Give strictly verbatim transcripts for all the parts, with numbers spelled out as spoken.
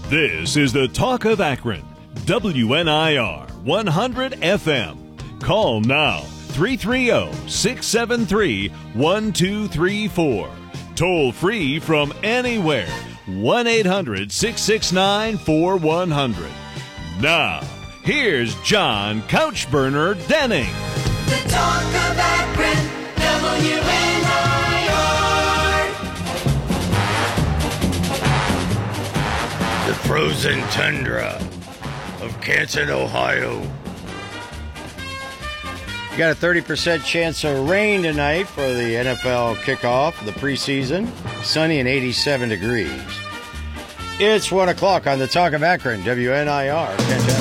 This is the Talk of Akron, W N I R one hundred F M. Call now, three three zero, six seven three, one two three four. Toll free from anywhere, one eight hundred, six six nine, four one zero zero. Now, here's John Couchburner Denning. The Talk of Akron, W N I R. The frozen tundra of Canton, Ohio. You got a thirty percent chance of rain tonight for the N F L kickoff of the preseason. Sunny and eighty-seven degrees. It's one o'clock on the Talk of Akron, W N I R.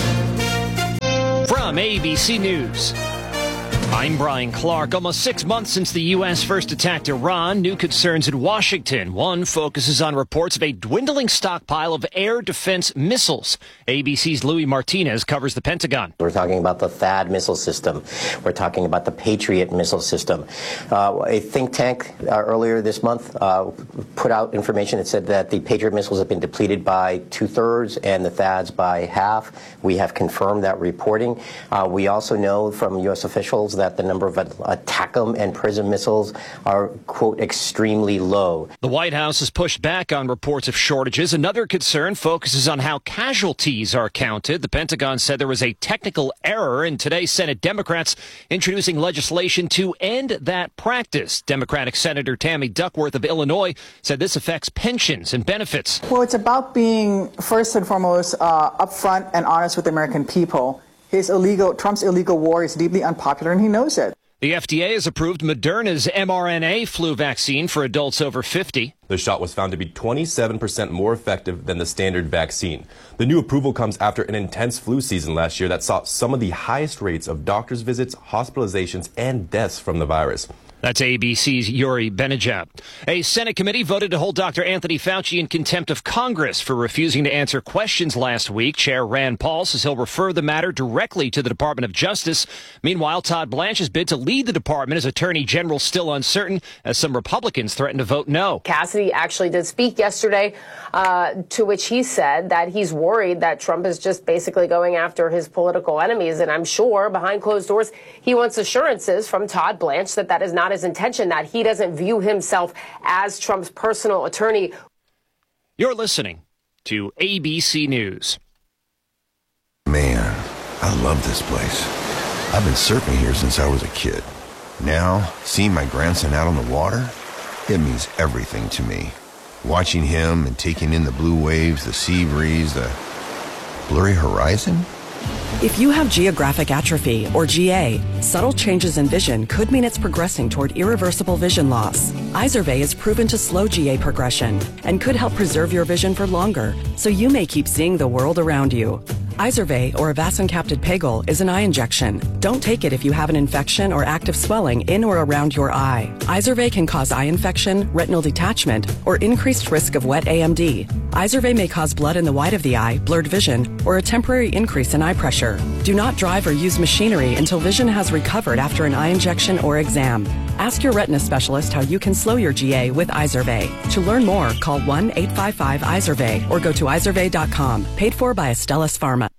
Catch up. From A B C News, I'm Brian Clark. Almost six months since the U S first attacked Iran, new concerns in Washington. One focuses on reports of a dwindling stockpile of air defense missiles. A B C's Louis Martinez covers the Pentagon. We're talking about the THAAD missile system. We're talking about the Patriot missile system. Uh, a think tank uh, earlier this month uh, put out information that said that the Patriot missiles have been depleted by two-thirds and the THAADs by half. We have confirmed that reporting. Uh, we also know from U S officials that the number of ATACMS and PRISM missiles are, quote, extremely low. The White House has pushed back on reports of shortages. Another concern focuses on how casualties are counted. The Pentagon said there was a technical error, and today Senate Democrats introducing legislation to end that practice. Democratic Senator Tammy Duckworth of Illinois said this affects pensions and benefits. Well, it's about being, first and foremost, uh, upfront and honest with the American people. His illegal, Trump's illegal war is deeply unpopular, and he knows it. The F D A has approved Moderna's mRNA flu vaccine for adults over fifty. The shot was found to be twenty-seven percent more effective than the standard vaccine. The new approval comes after an intense flu season last year that saw some of the highest rates of doctor's visits, hospitalizations, and deaths from the virus. That's A B C's Yuri Benejab. A Senate committee voted to hold Doctor Anthony Fauci in contempt of Congress for refusing to answer questions last week. Chair Rand Paul says he'll refer the matter directly to the Department of Justice. Meanwhile, Todd Blanche's bid to lead the department as Attorney General still uncertain, as some Republicans threaten to vote no. Cassidy actually did speak yesterday, uh, to which he said that he's worried that Trump is just basically going after his political enemies. And I'm sure behind closed doors, he wants assurances from Todd Blanche that that is not his intention, that he doesn't view himself as Trump's personal attorney. You're listening to A B C News. Man, I love this place. I've been surfing here since I was a kid. Now, seeing my grandson out on the water, it means everything to me. Watching him and taking in the blue waves, the sea breeze, the blurry horizon. If you have geographic atrophy, or G A, subtle changes in vision could mean it's progressing toward irreversible vision loss. Izervay is proven to slow G A progression and could help preserve your vision for longer, so you may keep seeing the world around you. Izervay, or avacincaptad pegol, is an eye injection. Don't take it if you have an infection or active swelling in or around your eye. Izervay can cause eye infection, retinal detachment, or increased risk of wet A M D. Izervay may cause blood in the white of the eye, blurred vision, or a temporary increase in eye pressure. Do not drive or use machinery until vision has recovered after an eye injection or exam. Ask your retina specialist how you can slow your G A with Izervay. To learn more, call one eight five five Izervay or go to izervay dot com. Paid for by Astellas Pharma.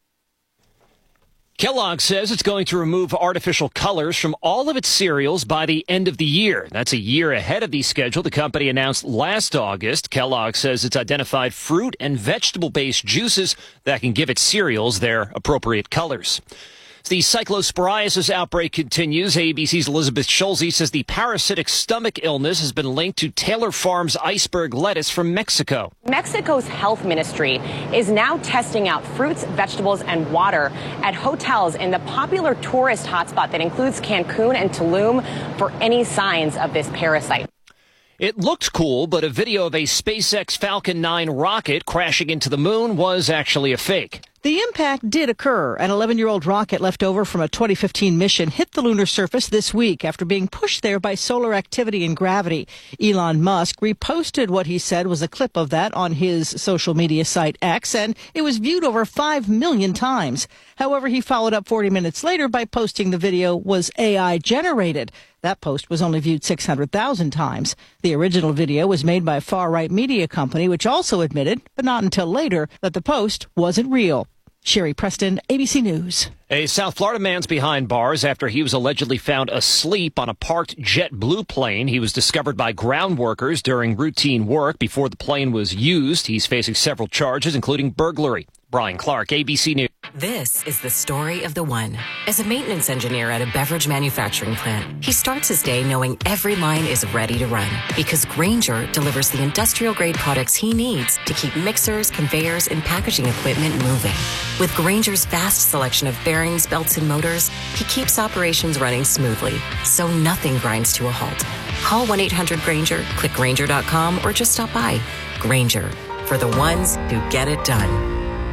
Kellogg says it's going to remove artificial colors from all of its cereals by the end of the year. That's a year ahead of the schedule the company announced last August. Kellogg says it's identified fruit and vegetable-based juices that can give its cereals their appropriate colors. The cyclosporiasis outbreak continues. A B C's Elizabeth Schulze says the parasitic stomach illness has been linked to Taylor Farms iceberg lettuce from Mexico. Mexico's health ministry is now testing out fruits, vegetables, and water at hotels in the popular tourist hotspot that includes Cancun and Tulum for any signs of this parasite. It looked cool, but a video of a SpaceX Falcon nine rocket crashing into the moon was actually a fake. The impact did occur. An eleven-year-old rocket left over from a twenty fifteen mission hit the lunar surface this week after being pushed there by solar activity and gravity. Elon Musk reposted what he said was a clip of that on his social media site X, and it was viewed over five million times. However, he followed up forty minutes later by posting the video was A I generated. That post was only viewed six hundred thousand times. The original video was made by a far-right media company, which also admitted, but not until later, that the post wasn't real. Sherry Preston, A B C News. A South Florida man's behind bars after he was allegedly found asleep on a parked JetBlue plane. He was discovered by ground workers during routine work before the plane was used. He's facing several charges, including burglary. Brian Clark, A B C News. This is the story of the one. As a maintenance engineer at a beverage manufacturing plant, he starts his day knowing every line is ready to run because Grainger delivers the industrial-grade products he needs to keep mixers, conveyors, and packaging equipment moving. With Grainger's vast selection of bearings, belts, and motors, he keeps operations running smoothly, so nothing grinds to a halt. Call one eight hundred Grainger, click Grainger dot com, or just stop by. Grainger, for the ones who get it done.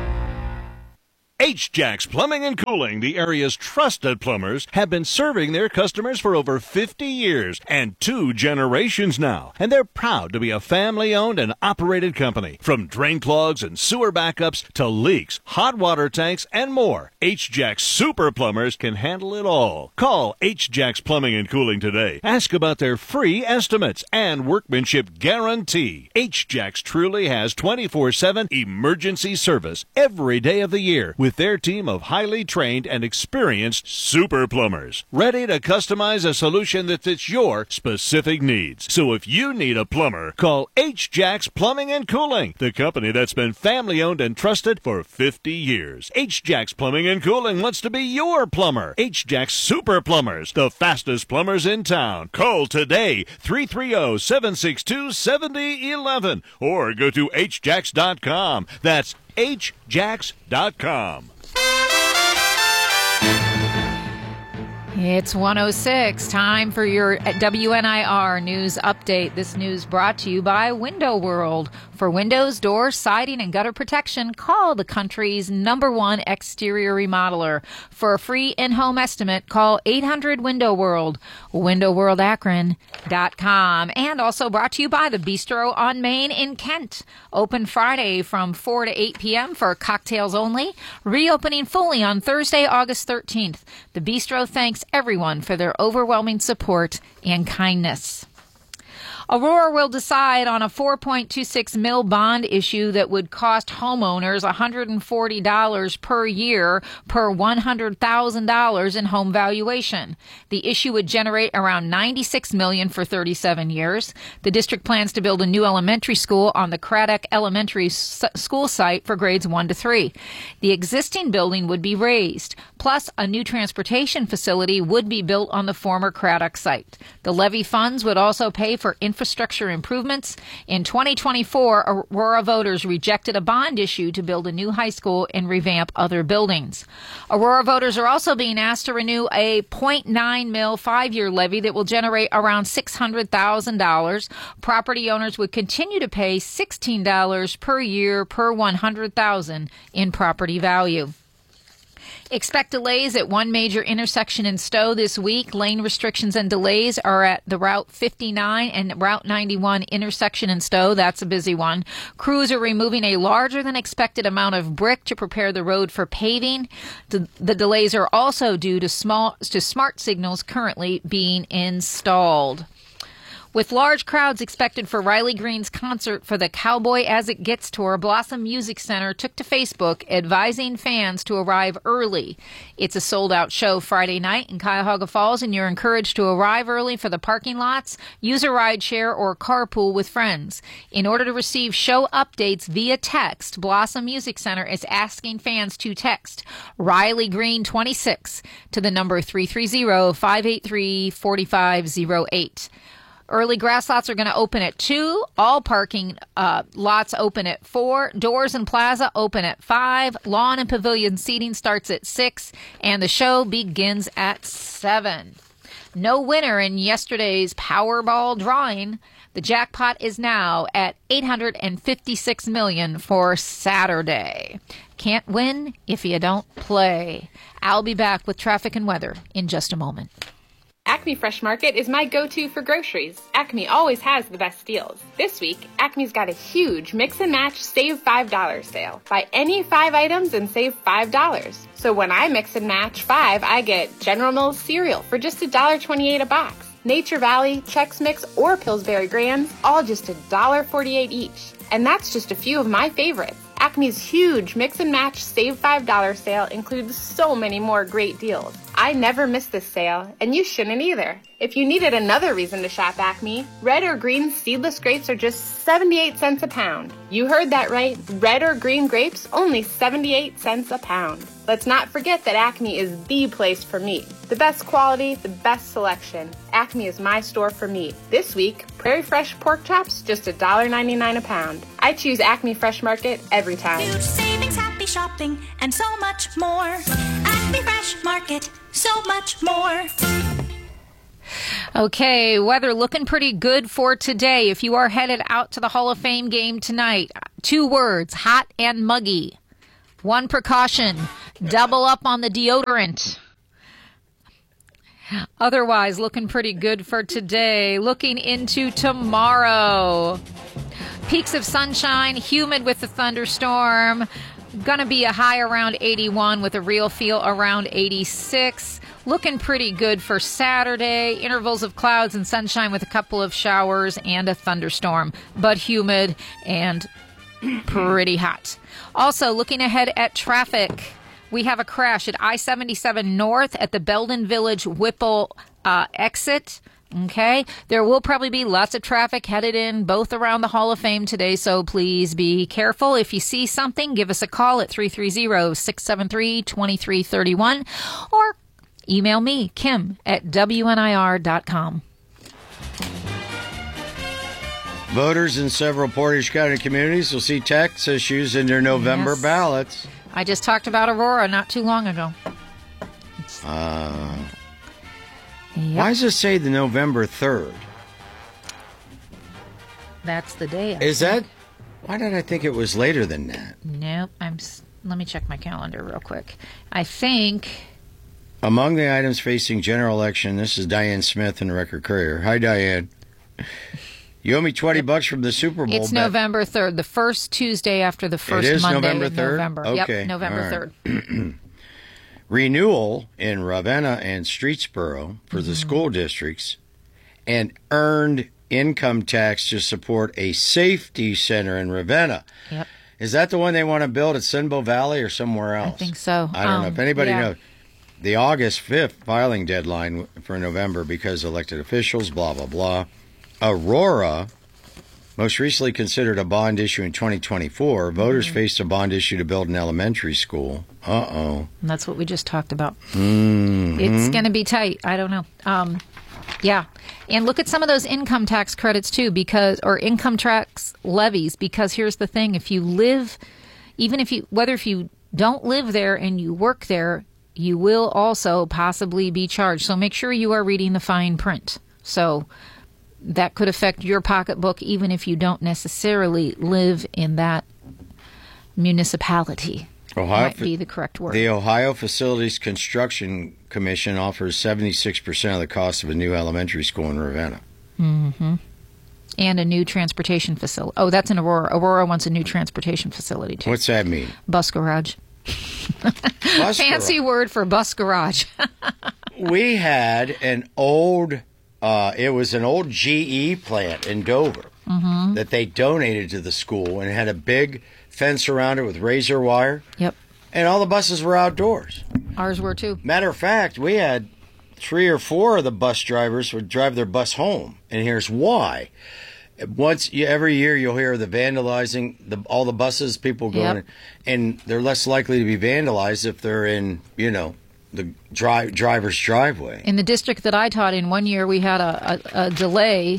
H-Jacks Plumbing and Cooling, the area's trusted plumbers, have been serving their customers for over fifty years and two generations now. And they're proud to be a family-owned and operated company. From drain clogs and sewer backups to leaks, hot water tanks, and more, H-Jacks Super Plumbers can handle it all. Call H-Jacks Plumbing and Cooling today. Ask about their free estimates and workmanship guarantee. H-Jacks truly has twenty-four seven emergency service every day of the year, with their team of highly trained and experienced super plumbers, ready to customize a solution that fits your specific needs. So if you need a plumber, call H-Jacks Plumbing and Cooling, the company that's been family-owned and trusted for fifty years. H-Jacks Plumbing and Cooling wants to be your plumber. H-Jacks Super Plumbers, the fastest plumbers in town. Call today, three three zero, seven six two, seven zero one one, or go to H Jacks dot com. That's H Jacks dot com. It's one oh six, time for your W N I R news update. This news brought to you by Window World. For windows, doors, siding, and gutter protection, call the country's number one exterior remodeler. For a free in-home estimate, call eight hundred window world, window world akron dot com. And also brought to you by the Bistro on Main in Kent. Open Friday from four to eight p.m. for cocktails only. Reopening fully on Thursday, August thirteenth. The Bistro thanks everyone for their overwhelming support and kindness. Aurora will decide on a four point two six mil bond issue that would cost homeowners one hundred forty dollars per year per one hundred thousand dollars in home valuation. The issue would generate around ninety-six million dollars for thirty-seven years. The district plans to build a new elementary school on the Craddock Elementary S- School site for grades one to three. The existing building would be raised, plus a new transportation facility would be built on the former Craddock site. The levy funds would also pay for infrastructure improvements. In twenty twenty-four, Aurora voters rejected a bond issue to build a new high school and revamp other buildings. Aurora voters are also being asked to renew a zero point nine mil five-year levy that will generate around six hundred thousand dollars. Property owners would continue to pay sixteen dollars per year per one hundred thousand dollars in property value. Expect delays at one major intersection in Stowe this week. Lane restrictions and delays are at the Route fifty-nine and Route ninety-one intersection in Stowe. That's a busy one. Crews are removing a larger than expected amount of brick to prepare the road for paving. The, the delays are also due to small to smart signals currently being installed. With large crowds expected for Riley Green's concert for the Cowboy As It Gets tour, Blossom Music Center took to Facebook advising fans to arrive early. It's a sold-out show Friday night in Cuyahoga Falls, and you're encouraged to arrive early for the parking lots, use a rideshare, or carpool with friends. In order to receive show updates via text, Blossom Music Center is asking fans to text Riley Green twenty-six to the number three three zero, five eight three, four five zero eight. Early grass lots are going to open at two. All parking uh, lots open at four. Doors and plaza open at five. Lawn and pavilion seating starts at six. And the show begins at seven. No winner in yesterday's Powerball drawing. The jackpot is now at eight hundred fifty-six million dollars for Saturday. Can't win if you don't play. I'll be back with traffic and weather in just a moment. Acme Fresh Market is my go-to for groceries. Acme always has the best deals. This week, Acme's got a huge mix and match save five dollars sale. Buy any five items and save five dollars. So when I mix and match five, I get General Mills cereal for just one dollar twenty-eight a box. Nature Valley, Chex Mix, or Pillsbury Grands, all just one dollar forty-eight each. And that's just a few of my favorites. Acme's huge Mix and Match Save five dollars sale includes so many more great deals. I never miss this sale, and you shouldn't either. If you needed another reason to shop Acme, red or green seedless grapes are just seventy-eight cents a pound. You heard that right. Red or green grapes, only seventy-eight cents a pound. Let's not forget that Acme is the place for meat. The best quality, the best selection. Acme is my store for meat. This week, Prairie Fresh pork chops, just one dollar ninety-nine a pound. I choose Acme Fresh Market every time. Huge savings, happy shopping, and so much more. Acme Fresh Market, so much more. Okay, weather looking pretty good for today. If you are headed out to the Hall of Fame game tonight, two words, hot and muggy. One precaution, double up on the deodorant. Otherwise, looking pretty good for today. Looking into tomorrow. Peaks of sunshine, humid with the thunderstorm. Going to be a high around eighty-one with a real feel around eighty-six. Looking pretty good for Saturday. Intervals of clouds and sunshine with a couple of showers and a thunderstorm, but humid and pretty hot. Also, looking ahead at traffic, we have a crash at I seventy-seven North at the Belden Village Whipple uh, exit. Okay, there will probably be lots of traffic headed in both around the Hall of Fame today, so please be careful. If you see something, give us a call at three three zero, six seven three, two three three one or email me, Kim, at W N I R dot com. Voters in several Portage County communities will see tax issues in their November Yes. ballots. I just talked about Aurora not too long ago. Uh, Yep. Why does it say the November third? That's the day. I Is think. that? Why did I think it was later than that? Nope. I'm. s- Let me check my calendar real quick. I think. Among the items facing general election, this is Diane Smith in the Record Courier. Hi, Diane. You owe me twenty bucks from the Super Bowl. It's bet. November third, the first Tuesday after the first It is Monday November in third? November. Okay, Yep, November all right. third. Renewal in Ravenna and Streetsboro for the school districts, and earned income tax to support a safety center in Ravenna. Yep. Is that the one they want to build at Sunbow Valley or somewhere else? I think so. I don't know. Um, If anybody yeah. knows. The August fifth filing deadline for November because elected officials, blah, blah, blah. Aurora, most recently considered a bond issue in twenty twenty-four. Voters Mm-hmm. faced a bond issue to build an elementary school. Uh-oh. And that's what we just talked about. Mm-hmm. It's going to be tight. I don't know. Um, yeah. And look at some of those income tax credits too, because, or income tax levies, because here's the thing. If you live, even if you, whether if you don't live there and you work there, you will also possibly be charged. So make sure you are reading the fine print. So that could affect your pocketbook, even if you don't necessarily live in that municipality. Ohio might be the correct word. The Ohio Facilities Construction Commission offers seventy-six percent of the cost of a new elementary school in Ravenna. Mm-hmm. And a new transportation facility. Oh, that's in Aurora. Aurora wants a new transportation facility, too. What's that mean? Bus garage. Bus Fancy word for bus garage. We had an old, uh, it was an old G E plant in Dover Mm-hmm. that they donated to the school, and it had a big fence around it with razor wire. Yep. And all the buses were outdoors. Ours were, too. Matter of fact, we had three or four of the bus drivers would drive their bus home, and here's why. Once you, every year you'll hear the vandalizing, the, all the buses, people going, Yep. and they're less likely to be vandalized if they're in, you know, the dri- driver's driveway. In the district that I taught in, one year we had a, a, a delay,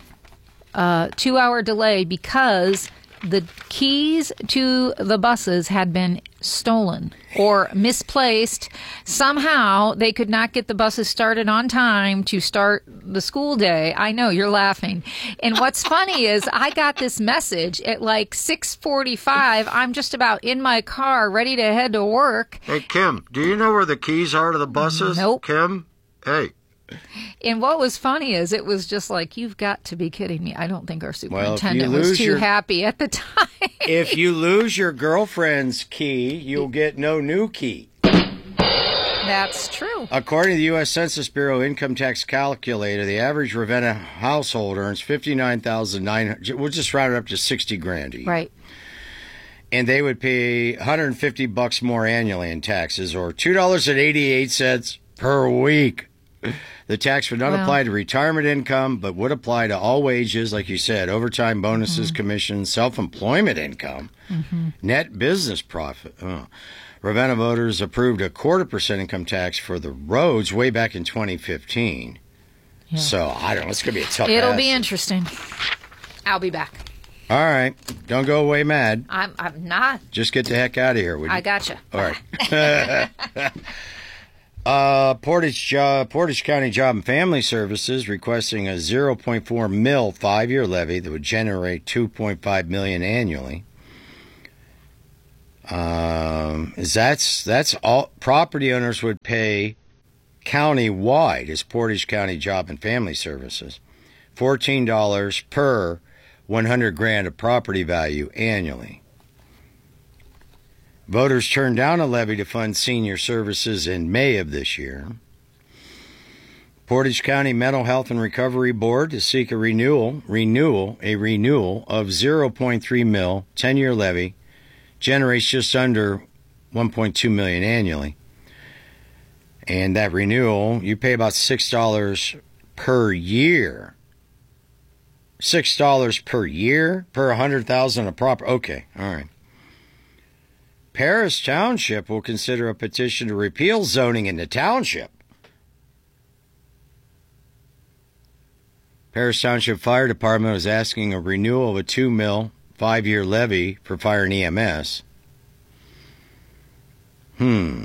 a two-hour delay, because the keys to the buses had been stolen or misplaced. Somehow they could not get the buses started on time to start the school day. I know, you're laughing. And what's funny is I got this message at like six forty-five. I'm just about in my car ready to head to work. Hey, Kim, do you know where the keys are to the buses? Nope. Kim? Hey. And what was funny is it was just like, you've got to be kidding me. I don't think our Well, if you superintendent was lose too your- happy at the time. If you lose your girlfriend's key, you'll get no new key. That's true. According to the U S Census Bureau income tax calculator, the average Ravenna household earns fifty-nine thousand nine hundred dollars. We'll just round it up to sixty grand a year. Right. And they would pay one hundred fifty bucks more annually in taxes, or two dollars and eighty-eight cents per week. The tax would not Well. apply to retirement income, but would apply to all wages, like you said, overtime bonuses, Mm-hmm. commissions, self-employment income, Mm-hmm. net business profit. Oh. Ravenna voters approved a quarter percent income tax for the roads way back in twenty fifteen. Yeah. So, I don't know. It's going to be a tough It'll ask. be interesting. I'll be back. All right. Don't go away mad. I'm I'm not. Just get the heck out of here, would you? I gotcha. All right. uh, Portage, uh, Portage County Job and Family Services requesting a zero point four mil five-year levy that would generate two point five million dollars annually. Um, is that's that's all property owners would pay county-wide as Portage County Job and Family Services, fourteen dollars per one hundred grand of property value annually. Voters turned down a levy to fund senior services in May of this year. Portage County Mental Health and Recovery Board to seek a renewal, renewal, a renewal of zero point three mil ten-year levy generates just under one point two million dollars annually. And that renewal, you pay about six dollars per year. six dollars per year per one hundred thousand dollars a prop. Okay, all right. Paris Township will consider a petition to repeal zoning in the township. Paris Township Fire Department is asking a renewal of a two mil five-year levy for fire and E M S. Hmm.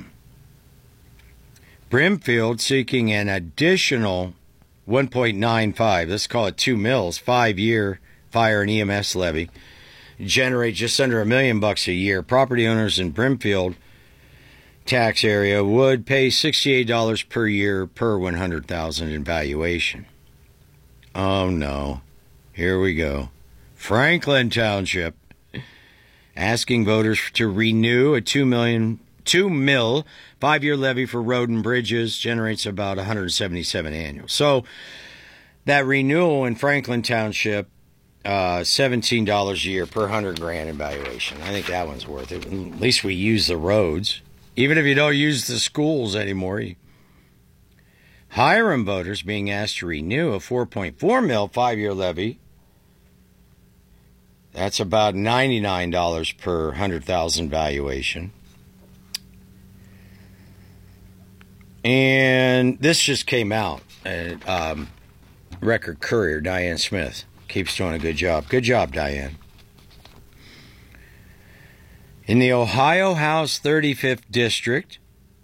Brimfield seeking an additional one point nine five, let's call it two mils, five-year fire and E M S levy, generate just under a million bucks a year. Property owners in Brimfield tax area would pay sixty-eight dollars per year per one hundred thousand dollars in valuation. Oh no, here we go. Franklin Township asking voters to renew a two million, two mil five-year levy for road and bridges, generates about one hundred seventy-seven annual. So that renewal in Franklin Township, uh, seventeen dollars a year per hundred grand in valuation. I think that one's worth it. At least we use the roads, even if you don't use the schools anymore. You... Hiram voters being asked to renew a four point four mil five-year levy. That's about ninety-nine dollars per one hundred thousand valuation. And this just came out. At, um, Record Courier, Diane Smith keeps doing a good job. Good job, Diane. In the Ohio House thirty-fifth District,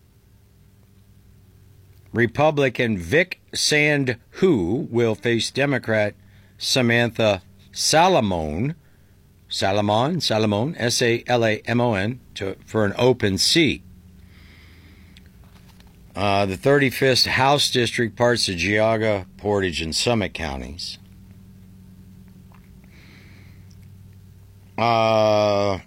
Republican Vic Sandhu will face Democrat Samantha Salamone, Salamon, Salamone, S A L A M O N, to, for an open seat. Uh, the thirty-fifth House District, parts of Geauga, Portage, and Summit counties. Uh,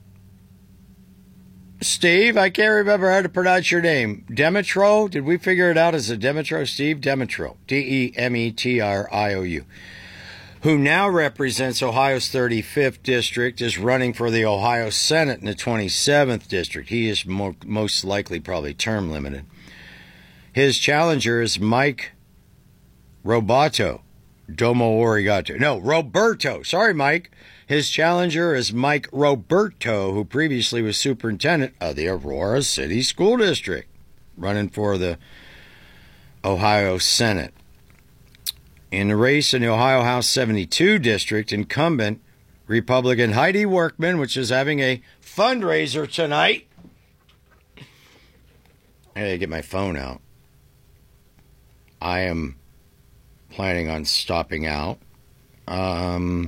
Steve, I can't remember how to pronounce your name. Demetro? Did we figure it out as a Demetro? Steve Demetro. D E M E T R I O U. Who now represents Ohio's thirty-fifth District, is running for the Ohio Senate in the twenty-seventh District. He is mo- most likely probably term limited. His challenger is Mike Roboto. Domo Origato. No, Roberto. Sorry, Mike. His challenger is Mike Roberto, who previously was superintendent of the Aurora City School District, running for the Ohio Senate. In the race in the Ohio House seventy-two District, incumbent Republican Heidi Workman, which is having a fundraiser tonight. I gotta get my phone out. I am planning on stopping out. Um,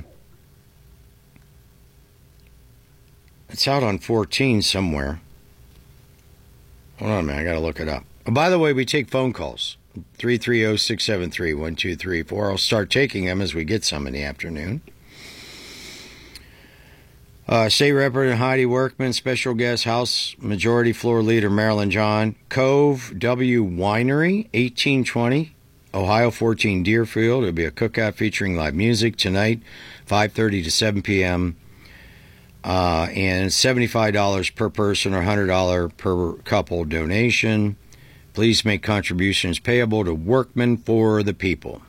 it's out on fourteen somewhere. Hold on a minute, I gotta look it up. Oh, by the way, we take phone calls. three three zero, six seven three, one two three four. I'll start taking them as we get some in the afternoon. Uh, State Representative Heidi Workman, special guest House Majority Floor Leader Marilyn John. Cove W Winery, eighteen twenty, Ohio fourteen Deerfield. It'll be a cookout featuring live music tonight, five thirty to seven p.m. Uh, and seventy-five dollars per person or one hundred dollars per couple donation. Please make contributions payable to Workman for the People.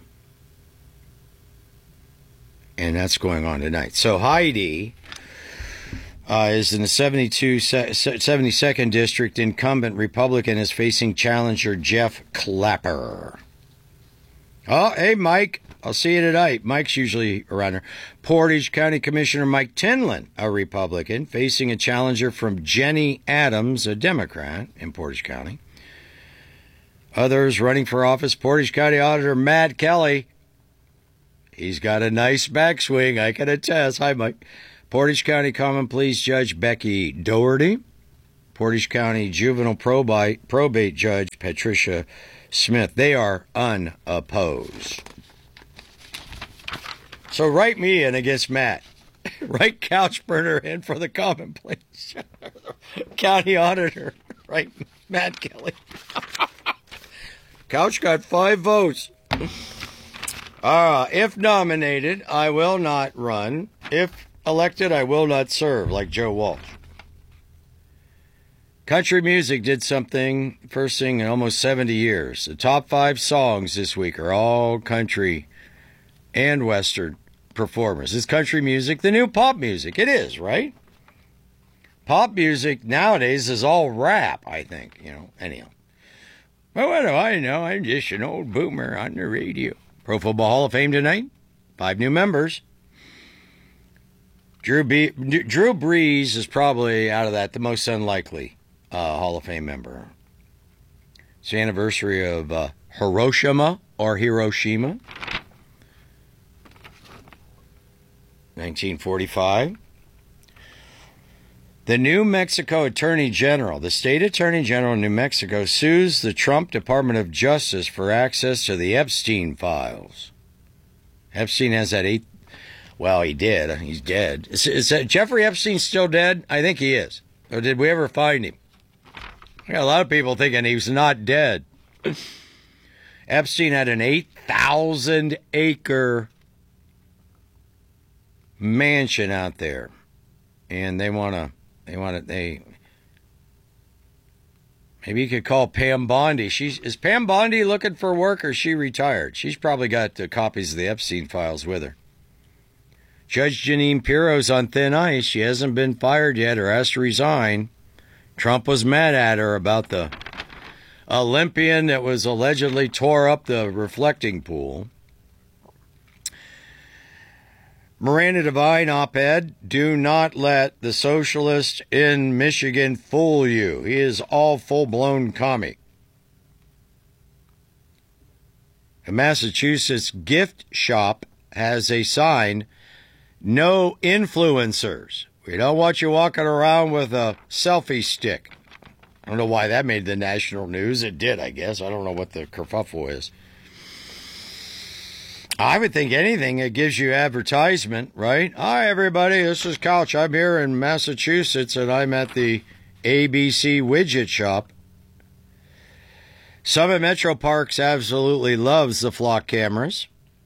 And that's going on tonight. So Heidi uh, is in the seventy-two, seventy-second District. Incumbent Republican is facing challenger Jeff Clapper. Oh, hey, Mike. I'll see you tonight. Mike's usually around here. Portage County Commissioner Mike Tinlin, a Republican, facing a challenger from Jenny Adams, a Democrat in Portage County. Others running for office, Portage County Auditor Matt Kelly. He's got a nice backswing, I can attest. Hi, Mike. Portage County Common Pleas Judge Becky Doherty. Portage County Juvenile Probate, Probate Judge Patricia Smith. They are unopposed. So write me in against Matt. Write Couch Burner in for the Common Pleas. County Auditor. Right, Matt Kelly. Couch got five votes. Uh, if nominated, I will not run. If elected, I will not serve, like Joe Walsh. Country music did something, first thing in almost seventy years. The top five songs this week are all country and Western performers. Is country music the new pop music? It is, right? Pop music nowadays is all rap, I think, you know, anyhow. Well, what do I know? I'm just an old boomer on the radio. Pro Football Hall of Fame tonight. Five new members. Drew, B- Drew Brees is probably, out of that, the most unlikely uh, Hall of Fame member. It's the anniversary of uh, Hiroshima or Hiroshima. nineteen forty-five. The New Mexico Attorney General, the state Attorney General of New Mexico, sues the Trump Department of Justice for access to the Epstein files. Epstein has that eight. Well, he did. He's dead. Is, is that Jeffrey Epstein still dead? I think he is. Or did we ever find him? I got a lot of people thinking he was not dead. Epstein had an eight thousand acre mansion out there, and they want to. They want to. They maybe you could call Pam Bondi. She's is Pam Bondi looking for work, or is she retired? She's probably got uh, copies of the Epstein files with her. Judge Jeanine Pirro's on thin ice. She hasn't been fired yet or has to resign. Trump was mad at her about the Olympian that was allegedly tore up the reflecting pool. Miranda Devine op-ed, do not let the socialist in Michigan fool you. He is all full-blown commie. A Massachusetts gift shop has a sign, no influencers. We don't want you walking around with a selfie stick. I don't know why that made the national news. It did, I guess. I don't know what the kerfuffle is. I would think anything that gives you advertisement, right? Hi, everybody. This is Couch. I'm here in Massachusetts, and I'm at the A B C widget shop. Summit Metro Parks absolutely loves the flock cameras.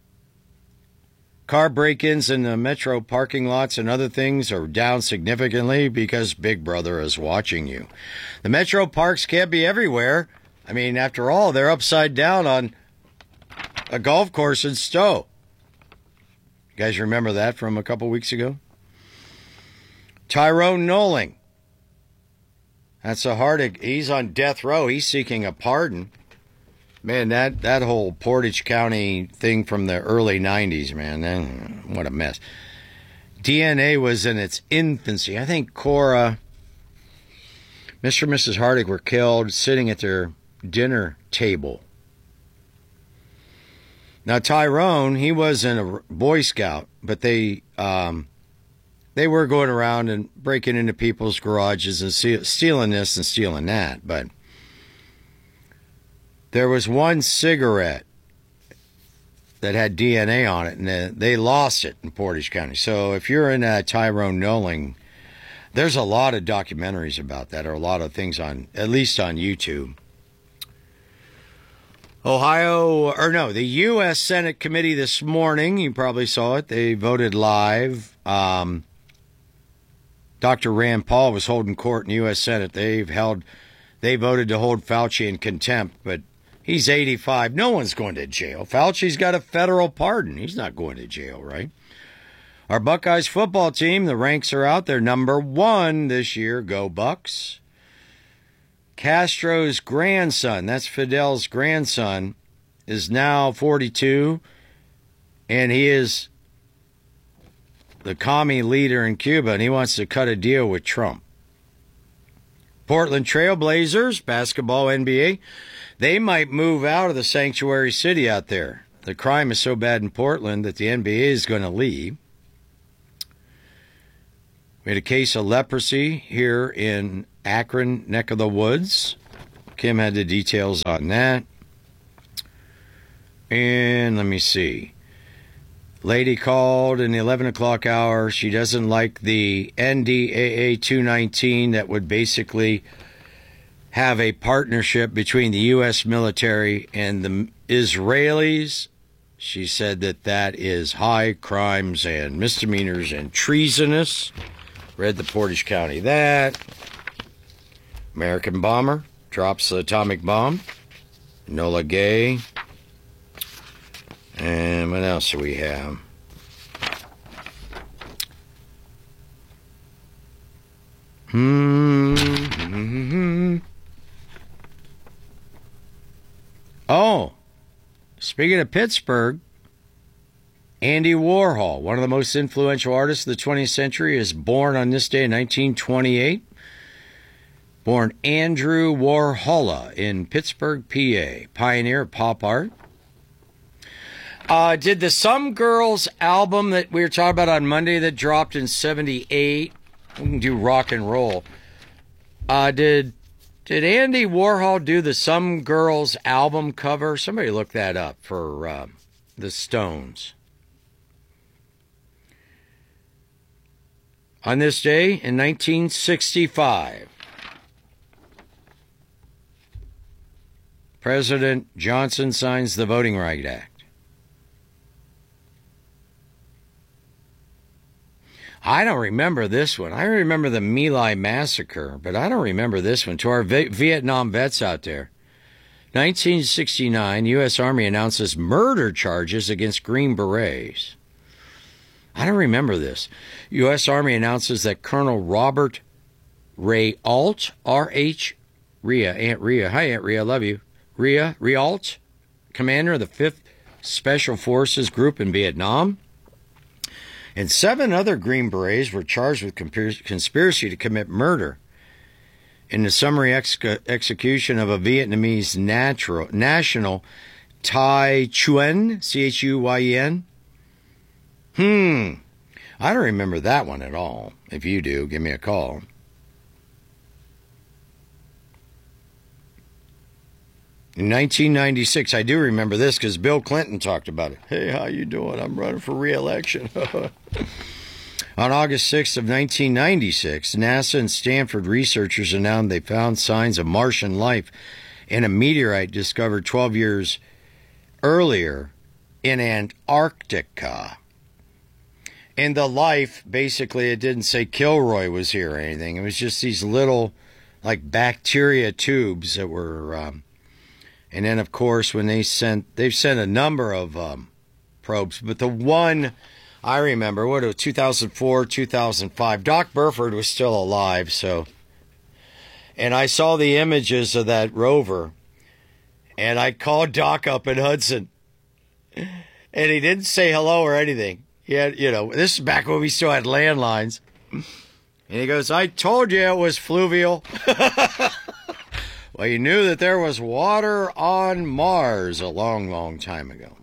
Car break-ins in the Metro parking lots and other things are down significantly because Big Brother is watching you. The Metro Parks can't be everywhere. I mean, after all, they're upside down on a golf course in Stowe. You guys remember that from a couple weeks ago? Tyrone Knowling. That's a hard... He's on death row. He's seeking a pardon. Man, that, that whole Portage County thing from the early nineties, man, that, what a mess. D N A was in its infancy. I think Cora, Mister and Missus Hardig were killed sitting at their dinner table. Now, Tyrone, he wasn't a Boy Scout, but they um, they were going around and breaking into people's garages and stealing this and stealing that. But there was one cigarette that had D N A on it, and they lost it in Portage County. So if you're in that Tyrone Knowling There's a lot of documentaries about that, or a lot of things on, at least on YouTube. Ohio, or no, the U S Senate committee this morning, you probably saw it, they voted live. Um, Doctor Rand Paul was holding court in the U S Senate. They've held, they voted to hold Fauci in contempt, but he's eighty-five. No one's going to jail. Fauci's got a federal pardon. He's not going to jail, right? Our Buckeyes football team, the ranks are out. They're number one this year. Go Bucks. Castro's grandson, that's Fidel's grandson, is now forty-two, and he is the commie leader in Cuba, and he wants to cut a deal with Trump. Portland Trail Blazers, basketball, N B A, they might move out of the sanctuary city out there. The crime is so bad in Portland that the N B A is going to leave. We had a case of leprosy here in Akron, neck of the woods. Kim had the details on that. And let me see. Lady called in the eleven o'clock hour. She doesn't like the N D A A two nineteen that would basically have a partnership between the U S military and the Israelis. She said that that is high crimes and misdemeanors and treasonous. Read the Portage County that. American bomber drops the atomic bomb. Enola Gay. And what else do we have? Hmm. Oh, speaking of Pittsburgh, Andy Warhol, one of the most influential artists of the twentieth century, is born on this day in nineteen twenty-eight. Born Andrew Warhola in Pittsburgh, P A. Pioneer of pop art. Uh, did the Some Girls album that we were talking about on Monday that dropped in seventy-eight, we can do rock and roll. Uh, did did Andy Warhol do the Some Girls album cover? Somebody look that up for uh, the Stones. On this day in nineteen sixty-five, President Johnson signs the Voting Rights Act. I don't remember this one. I remember the My Lai massacre, but I don't remember this one. To our v- Vietnam vets out there. nineteen sixty-nine, U S Army announces murder charges against Green Berets. I don't remember this. U S Army announces that Colonel Robert Ray Alt, R H, Rhea, Aunt Rhea. Hi, Aunt Rhea, I love you. Rhea, Rialt, commander of the fifth Special Forces Group in Vietnam. And seven other Green Berets were charged with conspiracy to commit murder in the summary ex- execution of a Vietnamese natural, national, Tai Chuyen, C H U Y E N. Hmm, I don't remember that one at all. If you do, give me a call. In nineteen ninety-six, I do remember this because Bill Clinton talked about it. Hey, how you doing? I'm running for re-election. On August sixth of nineteen ninety-six, NASA and Stanford researchers announced they found signs of Martian life in a meteorite discovered twelve years earlier in Antarctica. And the life, basically, it didn't say Kilroy was here or anything. It was just these little, like, bacteria tubes that were... Um, And then, of course, when they sent, they've sent a number of um, probes, but the one I remember, what, it was two thousand four, two thousand five, Doc Burford was still alive, so, and I saw the images of that rover, and I called Doc up in Hudson, and he didn't say hello or anything. He had, you know, this is back when we still had landlines, and he goes, I told you it was fluvial. Well, you knew that there was water on Mars a long, long time ago.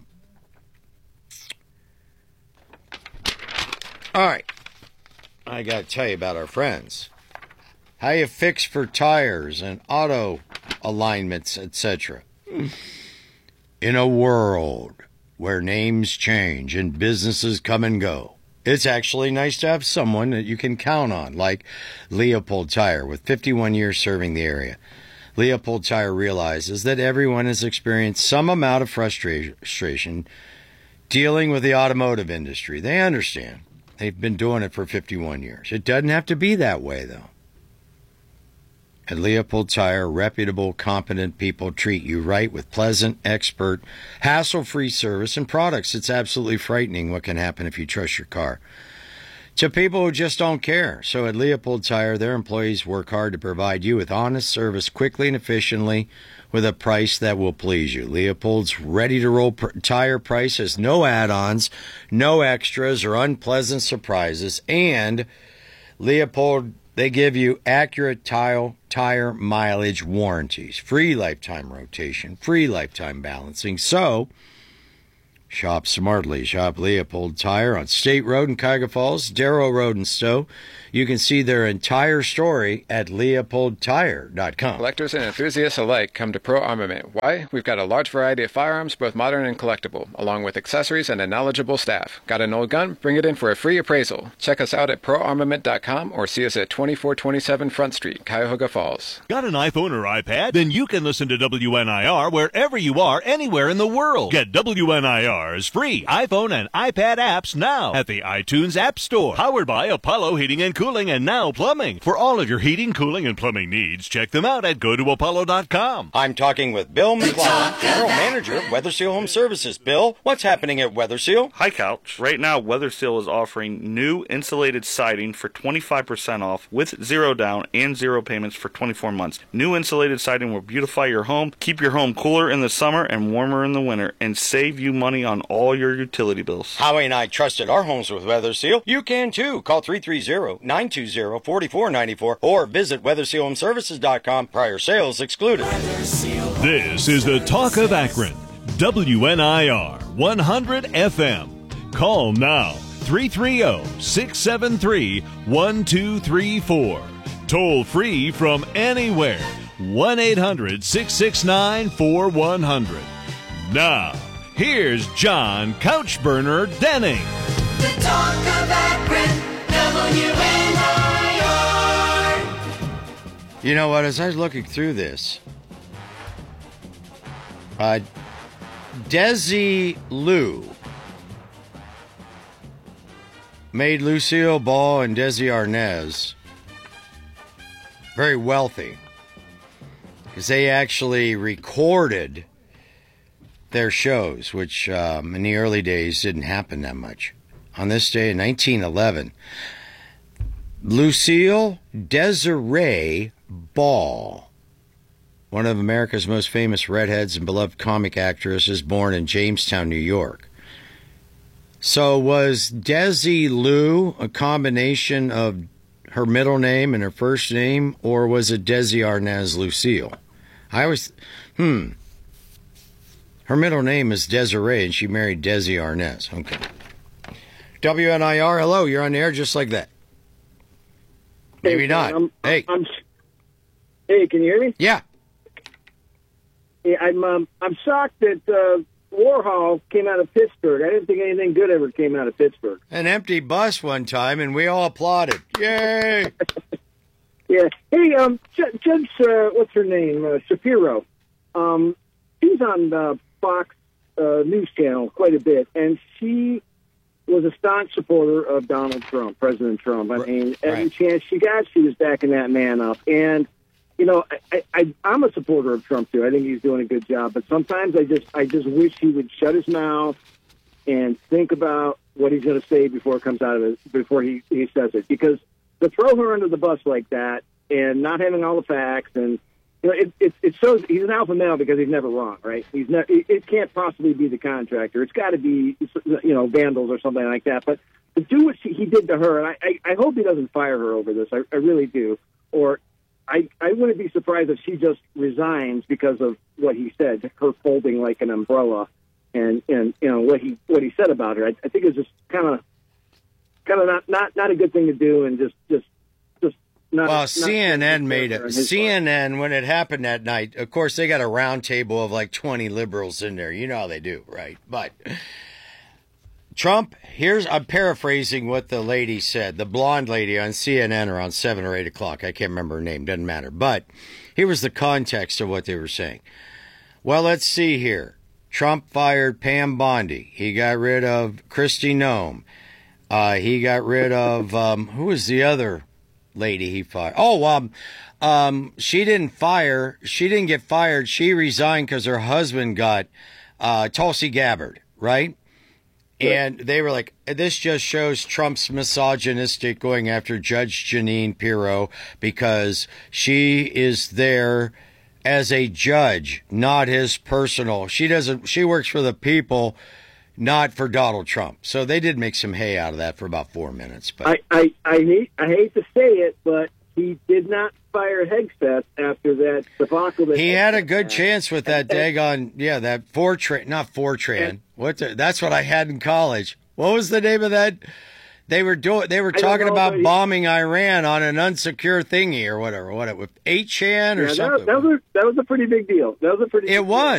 All right. I got to tell you about our friends. How you fix for tires and auto alignments, et cetera. In a world where names change and businesses come and go, It's actually nice to have someone that you can count on, like Leopold Tire, with fifty-one years serving the area. Leopold Tire realizes that everyone has experienced some amount of frustration dealing with the automotive industry. They understand. They've been doing it for fifty-one years. It doesn't have to be that way, though. At Leopold Tire, reputable, competent people treat you right with pleasant, expert, hassle-free service and products. It's absolutely frightening what can happen if you trust your car to people who just don't care. So at Leopold Tire, their employees work hard to provide you with honest service quickly and efficiently with a price that will please you. Leopold's ready-to-roll pr- tire price has no add-ons, no extras or unpleasant surprises, and Leopold, they give you accurate tile, tire mileage warranties, free lifetime rotation, free lifetime balancing. So, shop smartly. Shop Leopold Tire on State Road in Cuyahoga Falls, Darrow Road in Stowe. You can see their entire story at leopold tire dot com. Collectors and enthusiasts alike come to Pro Armament. Why? We've got a large variety of firearms, both modern and collectible, along with accessories and a knowledgeable staff. Got an old gun? Bring it in for a free appraisal. Check us out at pro armament dot com or see us at twenty-four twenty-seven Front Street, Cuyahoga Falls. Got an iPhone or iPad? Then you can listen to W N I R wherever you are, anywhere in the world. Get W N I R's free iPhone and iPad apps now at the iTunes App Store. Powered by Apollo Heating and Cooling and Now Plumbing. For all of your heating, cooling, and plumbing needs, check them out at go to apollo dot com. I'm talking with Bill McLeod, General Manager of Weatherseal Home Services. Bill, what's happening at Weatherseal? Hi, Couch. Right now, Weatherseal is offering new insulated siding for twenty-five percent off with zero down and zero payments for twenty-four months. New insulated siding will beautify your home, keep your home cooler in the summer and warmer in the winter, and save you money on all your utility bills. Howie and I trusted our homes with Weatherseal. You can too. Call three three zero, nine two zero, four four nine four or visit weatherseal home services dot com. Prior sales excluded. This is the Talk of Akron, W N I R one hundred F M. Call now, three three zero, six seven three, one two three four. Toll free from anywhere, one eight hundred, six six nine, four one zero zero. Now, here's John Couchburner Denning. The Talk of Akron, W N I R. You know what? As I was looking through this, uh, Desi Liu made Lucille Ball and Desi Arnaz very wealthy because they actually recorded their shows, which um, in the early days didn't happen that much. On this day in nineteen eleven, Lucille Desiree Ball, one of America's most famous redheads and beloved comic actresses, born in Jamestown, New York. So was Desi Liu a combination of her middle name and her first name, or was it Desi Arnaz Lucille? I always, hmm. Her middle name is Desiree, and she married Desi Arnaz. Okay. W N I R, hello, you're on the air just like that. Maybe hey, not. I'm, hey. I'm, hey, can you hear me? Yeah. Yeah, I'm um, I'm shocked that uh, Warhol came out of Pittsburgh. I didn't think anything good ever came out of Pittsburgh. An empty bus one time, and we all applauded. Yay! Yeah. Hey, um, Judge, uh, what's her name? Uh, Shapiro. Um, she's on uh, Fox uh, News Channel quite a bit, and she was a staunch supporter of Donald Trump, President Trump. I mean, every right. chance she got, she was backing that man up. And, you know, I, I, I'm a supporter of Trump, too. I think he's doing a good job. But sometimes I just I just wish he would shut his mouth and think about what he's going to say before it comes out of it, before he, he says it. Because to throw her under the bus like that and not having all the facts and, you know, it, it, it shows he's an alpha male because he's never wrong, right? He's ne- it, it can't possibly be the contractor. It's got to be, you know, vandals or something like that. But to do what she, he did to her, and I, I, I hope he doesn't fire her over this. I, I really do. Or I, I wouldn't be surprised if she just resigns because of what he said, her folding like an umbrella, and, and you know what he what he said about her. I, I think it's just kind of kind of not, not not a good thing to do, and just just. Not, well, not C N N made it. C N N, when it happened that night, of course, they got a round table of like twenty liberals in there. You know how they do, right? But Trump, here's, I'm paraphrasing what the lady said, the blonde lady on C N N around seven or eight o'clock. I can't remember her name, doesn't matter. But here was the context of what they were saying. Well, let's see here. Trump fired Pam Bondi. He got rid of Kristi Noem. Uh, he got rid of, um, who was the other lady he fired? Oh, um, um, she didn't fire, she didn't get fired. She resigned because her husband got uh, Tulsi Gabbard, right? And they were like, this just shows Trump's misogynistic going after Judge Jeanine Pirro because she is there as a judge, not his personal. She doesn't, she works for the people, not for Donald Trump. So they did make some hay out of that for about four minutes. But I, I, I hate I hate to say it, but he did not fire Hegseth after that debacle. That he had a good chance with that daggone, yeah, that Fortran, not Fortran. What? The, that's what I had in college. What was the name of that? They were doing. They were talking about he, bombing Iran on an unsecure thingy or whatever. What it was, eight chan or yeah, something. That, that was a, that was a pretty big deal. That was a pretty. It was.